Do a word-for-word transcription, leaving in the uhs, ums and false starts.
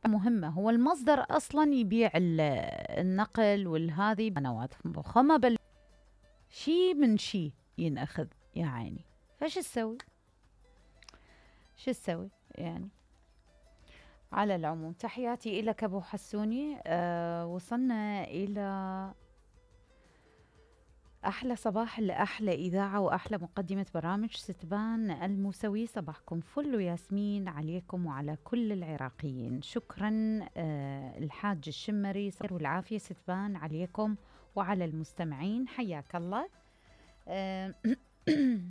مهمة، هو المصدر أصلا يبيع ال- النقل والهذي بنوات مضخمة، بل شي من شي ينأخذ يا عيني. فش تسوي؟ شو تسوي يعني؟ على العموم تحياتي إلك أبو حسوني. أه وصلنا إلى أحلى صباح لأحلى إذاعة وأحلى مقدمة برامج ستبان الموسوي. صباحكم فل وياسمين عليكم وعلى كل العراقيين. شكرا أه الحاج الشمري، صبر والعافية ستبان عليكم وعلى المستمعين، حياك الله. أه